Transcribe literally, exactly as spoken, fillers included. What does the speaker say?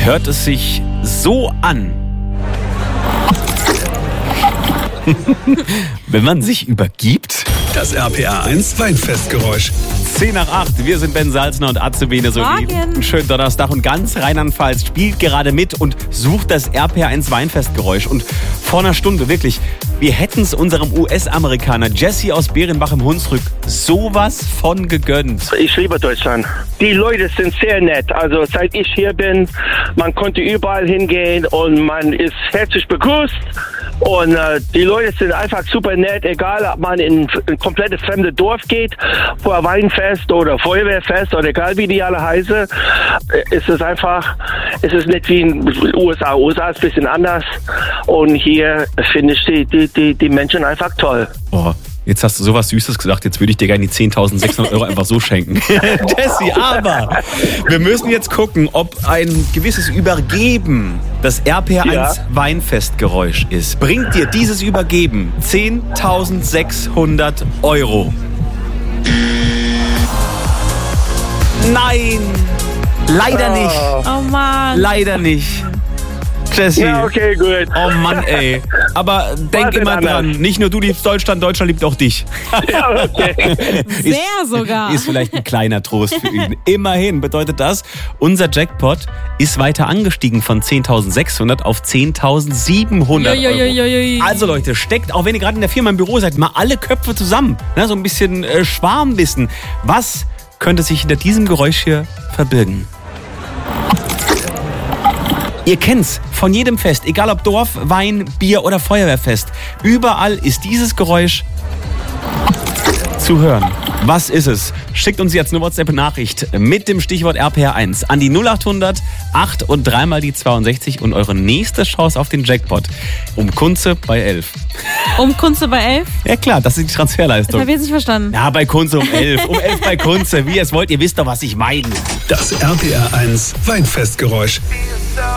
hört es sich so an, wenn man sich übergibt. Das R P R eins Weinfestgeräusch. zehn nach acht, wir sind Ben Salzner und Azubine Soli. Einen schönen Donnerstag und ganz Rheinland-Pfalz spielt gerade mit und sucht das R P R eins Weinfestgeräusch. Und vor einer Stunde, wirklich, wir hätten es unserem U S-Amerikaner Jesse aus Bärenbach im Hunsrück sowas von gegönnt. Ich liebe Deutschland. Die Leute sind sehr nett. Also seit ich hier bin, man konnte überall hingehen und man ist herzlich begrüßt. Und äh, die Leute sind einfach super nett, egal ob man in ein komplettes fremdes Dorf geht, vor ein Weinfest oder Feuerwehrfest oder egal wie die alle heißen, äh, ist es einfach, ist es nicht wie in den U S A. U S A ist ein bisschen anders und hier finde ich die, die, die, die Menschen einfach toll. Oh. Jetzt hast du sowas Süßes gesagt, jetzt würde ich dir gerne die zehntausendsechshundert Euro einfach so schenken. Jesse, aber wir müssen jetzt gucken, ob ein gewisses Übergeben das R P R eins ja. Weinfestgeräusch ist. Bringt dir dieses Übergeben zehntausendsechshundert Euro? Nein! Leider oh. nicht. Oh Mann. Leider nicht. Jesse. Ja, okay, gut. Oh Mann, ey. Aber denk Warte immer anders. dran, nicht nur du liebst Deutschland, Deutschland liebt auch dich. Ja, okay. Sehr sogar. Ist vielleicht ein kleiner Trost für ihn. Immerhin bedeutet das, unser Jackpot ist weiter angestiegen von zehntausendsechshundert auf zehntausendsiebenhundert Euro. Joi. Also Leute, steckt, auch wenn ihr gerade in der Firma im Büro seid, mal alle Köpfe zusammen. Na, so ein bisschen äh, Schwarmwissen. Was könnte sich hinter diesem Geräusch hier verbirgen? Ihr kennt's von jedem Fest, egal ob Dorf, Wein, Bier oder Feuerwehrfest. Überall ist dieses Geräusch zu hören. Was ist es? Schickt uns jetzt eine WhatsApp-Nachricht mit dem Stichwort R P R eins an die null achthundert acht und dreimal die zweiundsechzig und eure nächste Chance auf den Jackpot. Um Kunze bei elf. Um Kunze bei elf? Ja klar, das ist die Transferleistung. Das habe ich jetzt nicht verstanden. Ja, bei Kunze um elf. Um elf bei Kunze. Wie ihr es wollt, ihr wisst doch, was ich meine. Das R P R eins Weinfestgeräusch.